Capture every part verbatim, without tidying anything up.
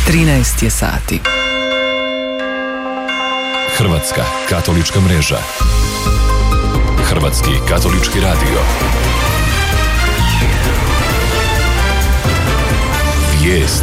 trinaest je sati. Hrvatska katolička mreža. Hrvatski katolički radio. Vijesti.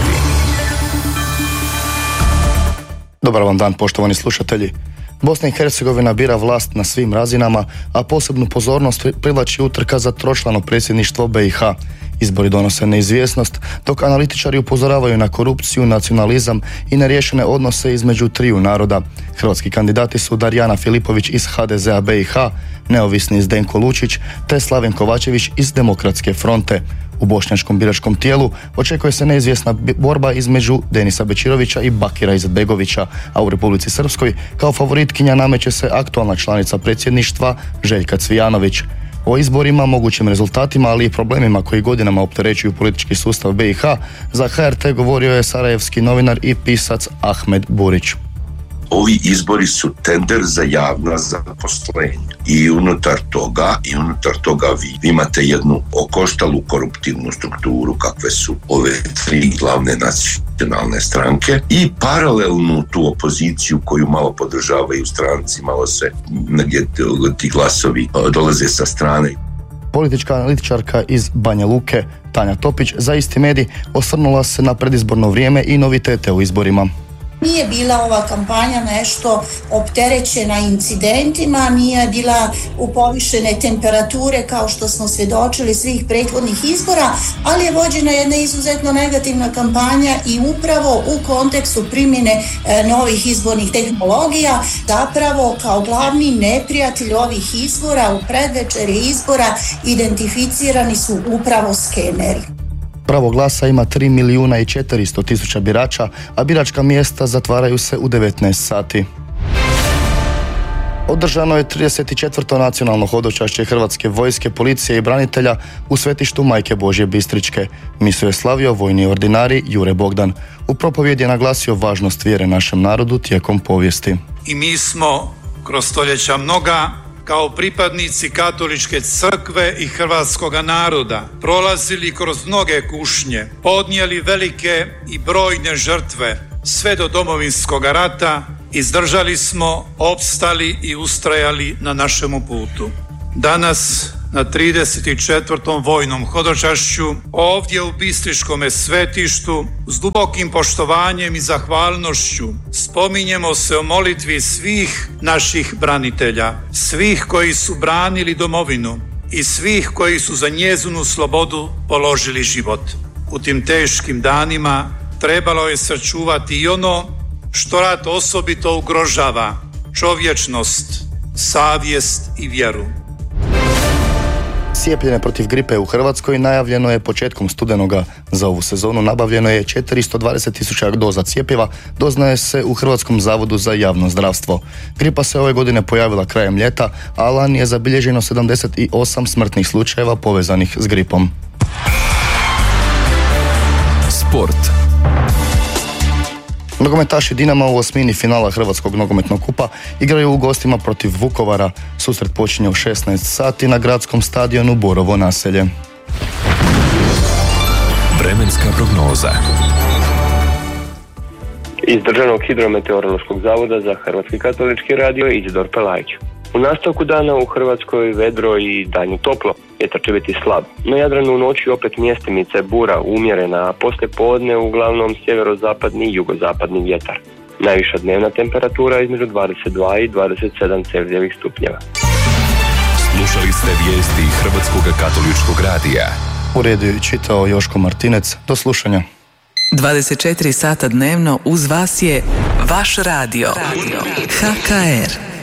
Dobar vam dan, poštovani slušatelji. Bosna i Hercegovina bira vlast na svim razinama, a posebnu pozornost privlači utrka za tročlano predsjedništvo B i H. Izbori donose neizvjesnost, dok analitičari upozoravaju na korupciju, nacionalizam i neriješene odnose između triju naroda. Hrvatski kandidati su Darijana Filipović iz H D Z A B i H, neovisni Zdenko Lučić te Slaven Kovačević iz Demokratske fronte. U bošnjačkom biračkom tijelu očekuje se neizvjesna borba između Denisa Bečirovića i Bakira Izetbegovića, a u Republici Srpskoj kao favoritkinja nameće se aktualna članica predsjedništva Željka Cvijanović. O izborima, mogućim rezultatima, ali i problemima koji godinama opterećuju politički sustav B i H, za H R T govorio je sarajevski novinar i pisac Ahmed Burić. Ovi izbori su tender za javna zaposlenja i unutar toga i unutar toga vi imate jednu okoštalu koruptivnu strukturu kakve su ove tri glavne nacionalne stranke i paralelnu tu opoziciju koju malo podržavaju stranci, malo se negdje ti glasovi dolaze sa strane. Politička analitičarka iz Banja Luke, Tanja Topić, za isti medij osvrnula se na predizborno vrijeme i novitete u izborima. Nije bila ova kampanja nešto opterećena incidentima, nije bila u povišene temperature kao što smo svjedočili svih prethodnih izbora, ali je vođena jedna izuzetno negativna kampanja i upravo u kontekstu primjene e, novih izbornih tehnologija, zapravo kao glavni neprijatelj ovih izbora u predvečerje izbora identificirani su upravo skeneri. Pravo glasa ima tri milijuna i četiristo tisuća birača, a biračka mjesta zatvaraju se u devetnaest sati. Održano je trideset četvrto nacionalno hodočašće Hrvatske vojske, policije i branitelja u svetištu Majke Božje Bistričke. Misu je slavio vojni ordinari Jure Bogdan. U propovjedi je naglasio važnost vjere našem narodu tijekom povijesti. I mi smo kroz stoljeća mnoga kao pripadnici katoličke crkve i hrvatskoga naroda prolazili kroz mnoge kušnje, podnijeli velike i brojne žrtve sve do Domovinskog rata, izdržali smo, opstali i ustrajali na našemu putu. Danas na trideset četvrtom vojnom hodočašću ovdje u Bistričkome svetištu s dubokim poštovanjem i zahvalnošću spominjemo se o molitvi svih naših branitelja, svih koji su branili domovinu i svih koji su za njezinu slobodu položili život. U tim teškim danima trebalo je sačuvati i ono što rat osobito ugrožava, čovječnost, savjest i vjeru. Cijepljenje protiv gripe u Hrvatskoj najavljeno je početkom studenoga. Za ovu sezonu nabavljeno je četiristo dvadeset tisuća doza cjepiva, doznaje se u Hrvatskom zavodu za javno zdravstvo. Gripa se ove godine pojavila krajem ljeta, a lani je zabilježeno sedamdeset osam smrtnih slučajeva povezanih s gripom. Sport. Nogometaši Dinama u osmini finala Hrvatskog nogometnog kupa igraju u gostima protiv Vukovara. Susret počinje u šesnaest sati na gradskom stadionu Borovo naselje. Vremenska prognoza. Iz Državnog hidrometeorološkog zavoda za Hrvatski katolički radio Izidor Pelajić. U nastavku dana u Hrvatskoj vedro i danju toplo, vjetar će biti slab. Na Jadranu u noći opet mjestimice bura umjerena, a poslije podne uglavnom sjeverozapadni i jugozapadni vjetar. Najviša dnevna temperatura između dvadeset dva i dvadeset sedam Celzijevih stupnjeva. Slušali ste vijesti Hrvatskog katoličkog radija. U redu je čitao Joško Martinec. Do slušanja. dvadeset četiri sata dnevno uz vas je vaš radio. radio. H K R.